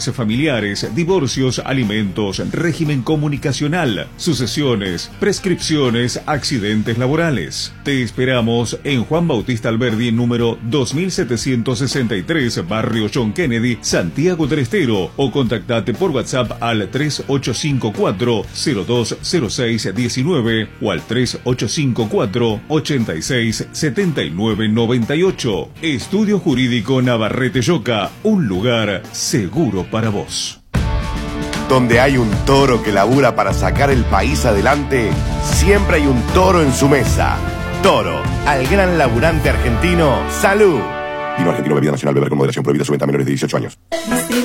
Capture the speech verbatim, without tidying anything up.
problemas familiares, divorcios, alimentos, régimen comunicacional, sucesiones, prescripciones, accidentes laborales. Te esperamos en Juan Bautista Alberdi, número dos mil setecientos sesenta y tres, Barrio John Kennedy, Santiago del Estero, o contactate por WhatsApp al tres ocho cinco cuatro, cero dos cero seis uno nueve o al tres ocho cinco cuatro, ochenta y seis, setenta y nueve noventa y ocho. Estudio Jurídico Navarrete Yoca, un lugar seguro para vos. Donde hay un toro que labura para sacar el país adelante, siempre hay un toro en su mesa. Toro, al gran laburante argentino, ¡salud! Vino Argentino, bebida nacional, beber con moderación, prohibida su venta a menores de dieciocho años.